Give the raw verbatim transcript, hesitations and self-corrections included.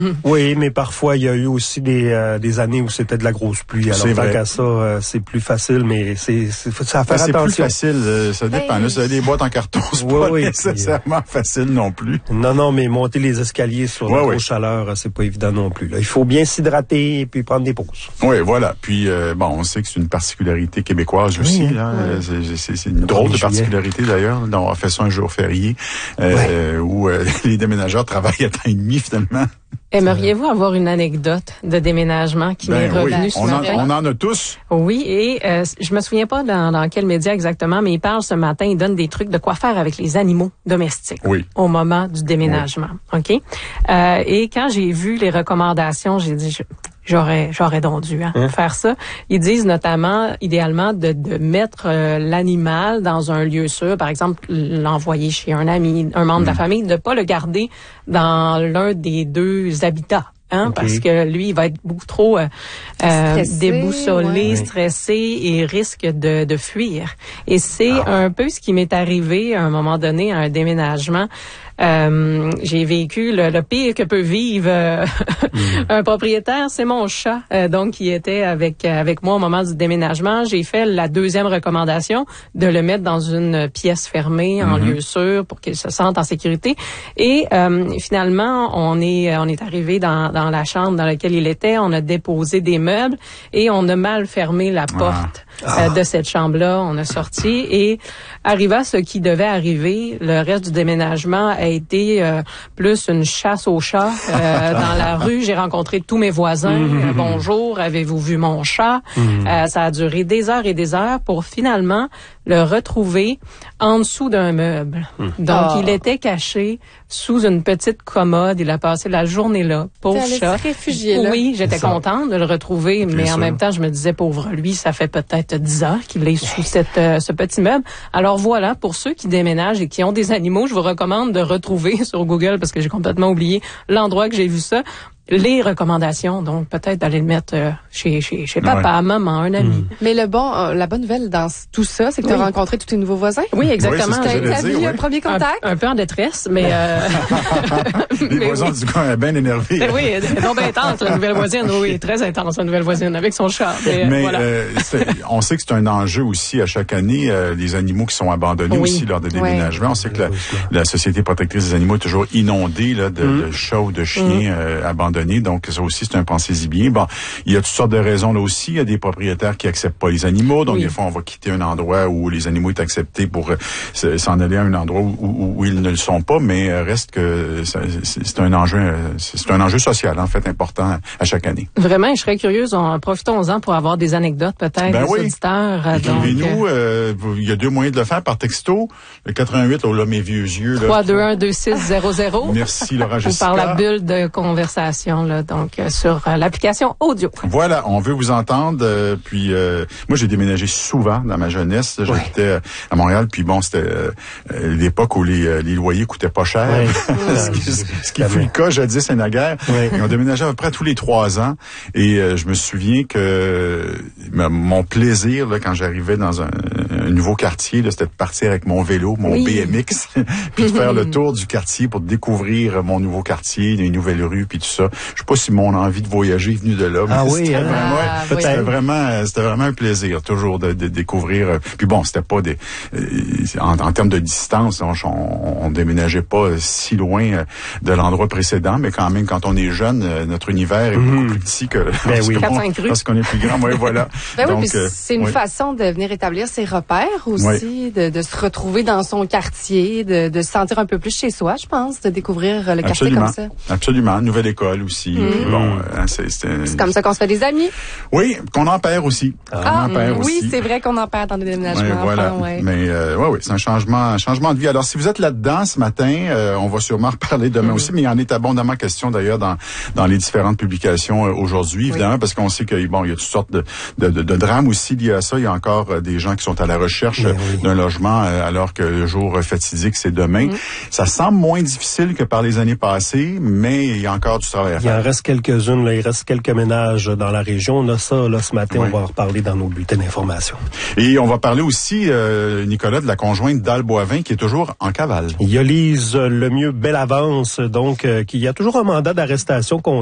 Oui, mais parfois, il y a eu aussi des, euh, des années où c'était de la grosse pluie. Alors, tant qu'à ça, euh, c'est plus facile, mais c'est, c'est, ça à faire ben, attention. C'est plus facile, euh, ça dépend. Ben, là, c'est des boîtes en carton, c'est oui, pas oui, nécessairement puis, euh... facile non plus. Non, non, mais monter les escaliers sur ouais, la ouais. grosse chaleur, c'est pas évident non plus. Là. Il faut bien s'hydrater et puis prendre des pauses. Oui, voilà. Puis, euh, bon, on sait que c'est une particularité québécoise aussi. Oui, là. Oui. C'est, c'est, c'est une drôle de particularité, d'ailleurs. On a fait ça un jour férié, euh, ouais. où euh, les déménageurs travaillent à temps et demi, finalement. Aimeriez-vous avoir une anecdote de déménagement qui ben m'est revenue oui. ce on matin? En, on en a tous. Oui, et euh, je me souviens pas dans, dans quel média exactement, mais il parle ce matin, il donne des trucs de quoi faire avec les animaux domestiques oui. au moment du déménagement. Oui. OK? Euh, et quand j'ai vu les recommandations, j'ai dit... Je, J'aurais, j'aurais donc dû hein, hein? faire ça. Ils disent notamment, idéalement, de, de mettre euh, l'animal dans un lieu sûr, par exemple, l'envoyer chez un ami, un membre mmh. de la famille, de pas le garder dans l'un des deux habitats. Hein, okay. Parce que lui, il va être beaucoup trop euh, stressé, déboussolé, ouais. stressé et risque de, de fuir. Et c'est ah. un peu ce qui m'est arrivé à un moment donné à un déménagement. Euh, j'ai vécu le, le pire que peut vivre euh, mmh. un propriétaire, c'est mon chat, euh, donc qui était avec avec moi au moment du déménagement. J'ai fait la deuxième recommandation de le mettre dans une pièce fermée, en mmh. lieu sûr, pour qu'il se sente en sécurité. Et euh, finalement, on est on est arrivé dans, dans la chambre dans laquelle il était. On a déposé des meubles et on a mal fermé la porte ah. euh, de cette chambre-là. On a sorti et arriva ce qui devait arriver. Le reste du déménagement a été euh, plus une chasse aux chats euh, dans la rue. J'ai rencontré tous mes voisins. Mmh. Euh, bonjour, avez-vous vu mon chat? Mmh. Euh, ça a duré des heures et des heures pour finalement le retrouver en dessous d'un meuble. Mmh. Donc, oh. il était caché sous une petite commode. Il a passé la journée là. Pauvre chat. Se réfugier, là. Oui, j'étais contente de le retrouver, Bien mais sûr. En même temps, je me disais, pauvre lui, ça fait peut-être dix heures qu'il est sous cette, euh, ce petit meuble. Alors voilà, pour ceux qui déménagent et qui ont des animaux, je vous recommande de retrouver sur Google, parce que j'ai complètement oublié l'endroit que j'ai vu ça, les recommandations. Donc, peut-être d'aller le mettre euh, chez, chez, chez papa, ouais. maman, un ami. Mmh. Mais le bon, euh, la bonne nouvelle dans tout ça, c'est que oui. tu as rencontré tous tes nouveaux voisins. Oui, exactement. Oui, tu as établi oui. un premier contact. Un, un peu en détresse, mais... Euh... les mais voisins, oui. du coup, sont bien énervés. Oui, non, bien intense, la nouvelle voisine. Oui, très intense, la nouvelle voisine, avec son chat. Mais, mais voilà. euh, on sait que c'est un enjeu aussi à chaque année, euh, les animaux qui sont abandonnés oui. aussi lors de déménagement. Oui. On sait que la, la Société protectrice des animaux est toujours inondée là, de, mmh. de chats ou de chiens mmh. euh, abandonnés. Donc, ça aussi, c'est un pensez-y bien. Bon, il y a toutes sortes de raisons là aussi. Il y a des propriétaires qui acceptent pas les animaux. Donc, oui. des fois, on va quitter un endroit où les animaux sont acceptés pour euh, s'en aller à un endroit où, où, où ils ne le sont pas. Mais reste que ça, c'est, c'est un enjeu, c'est un enjeu social, en fait, important à chaque année. Vraiment, je serais curieuse. En, profitons-en pour avoir des anecdotes, peut-être, ben des oui. auditeurs. Écrivez-nous. Euh, il y a deux moyens de le faire par texto. Le quatre-vingt-huit, oh là, mes vieux yeux. trois deux un deux six zéro zéro. Merci, Laurent Jessica. Ou par la bulle de conversation, là, donc euh, sur euh, l'application audio. Voilà, on veut vous entendre. Euh, puis, euh, moi, j'ai déménagé souvent dans ma jeunesse. J'habitais ouais. à Montréal. Puis bon, c'était euh, l'époque où les, les loyers coûtaient pas cher. Ouais. ce qui, ce qui fut le cas jadis et naguère. Ouais. Et on déménageait à peu près tous les trois ans. Et euh, je me souviens que mon plaisir, là, quand j'arrivais dans un, un nouveau quartier, là, c'était de partir avec mon vélo, mon oui. B M X, puis de faire le tour du quartier pour découvrir mon nouveau quartier, les nouvelles rues, puis tout ça. Je sais pas si mon envie de voyager est venue de là, mais ah oui, c'était, hein? vraiment, ah, c'était oui. vraiment, c'était vraiment un plaisir toujours de, de découvrir. Puis bon, c'était pas des, en, en termes de distance, on, on, on déménageait pas si loin de l'endroit précédent, mais quand même, quand on est jeune, notre univers est mmh. beaucoup plus petit que ben oui. parce qu'on est plus grand. Ouais, voilà. Ben Donc, oui, puis c'est une oui. façon de venir établir ses repères aussi, oui. de, de se retrouver dans son quartier, de, de se sentir un peu plus chez soi, je pense, de découvrir le quartier Absolument. comme ça. Absolument. Nouvelle école aussi. Mmh. Bon, hein, c'est, c'est, c'est comme ça qu'on se fait des amis. Oui, qu'on en perd aussi. Ah, on en perd mmh, aussi. Oui, c'est vrai qu'on en perd dans les déménagements. Ouais, voilà. Enfin, ouais. Mais euh, ouais, oui, c'est un changement, un changement de vie. Alors, si vous êtes là-dedans ce matin, euh, on va sûrement reparler demain mmh. aussi, mais il y en est abondamment question d'ailleurs dans dans les différentes publications euh, aujourd'hui, évidemment, oui. parce qu'on sait que bon, il y a toutes sortes de de, de, de drames aussi liés à ça. Il y a encore euh, des gens qui sont à la recherche euh, oui. d'un logement euh, alors que le jour fatidique c'est demain. Mmh. Ça semble moins difficile que par les années passées, mais il y a encore du travail travail à Il faire. Il en reste quelques-unes, là. Il reste quelques ménages dans la région. On a ça, là, ce matin, oui. On va en reparler dans nos bulletins d'information. Et on va parler aussi, euh, Nicolas, de la conjointe d'Al Boivin qui est toujours en cavale. Il y a Lise Lemieux Bellavance, donc, euh, qui a toujours un mandat d'arrestation qu'on